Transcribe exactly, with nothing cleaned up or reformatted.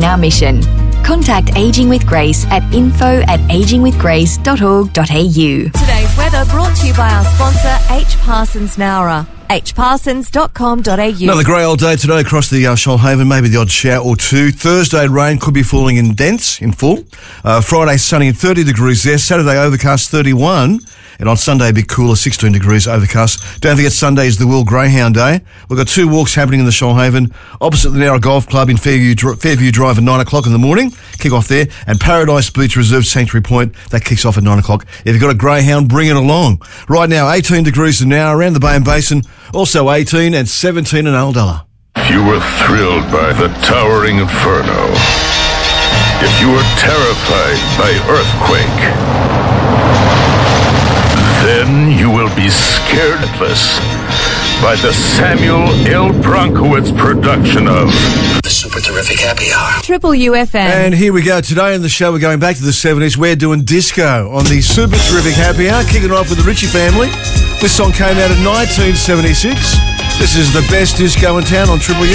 our mission. Contact Ageing with Grace at info at aging with grace dot org dot a u. Today's weather brought to you by our sponsor, H. Parsons Nowra. h parsons dot com dot a u. Another grey old day today across the uh, Shoalhaven, maybe the odd shower or two. Thursday, rain could be falling in dents, in full. Uh, Friday, sunny and thirty degrees there. Saturday, overcast, thirty-one. And on Sunday, a bit cooler, sixteen degrees, overcast. Don't forget, Sunday is the World Greyhound Day. We've got two walks happening in the Shoalhaven, opposite the Nowra Golf Club in Fairview, Fairview Drive at nine o'clock in the morning. Kick off there. And Paradise Beach Reserve Sanctuary Point, that kicks off at nine o'clock. If you've got a greyhound, bring it along. Right now, eighteen degrees an hour around the Bay and Basin. Also eighteen and seventeen in Ulladulla. If you were thrilled by the towering inferno, if you were terrified by earthquake, then you will be scaredless by the Samuel L. Bronkowitz production of The Super Terrific Happy Hour. Triple U F M. And here we go. Today in the show, we're going back to the seventies. We're doing disco on the Super Terrific Happy Hour, kicking it off with the Ritchie family. This song came out in nineteen seventy-six. This is the best disco in town on Triple U.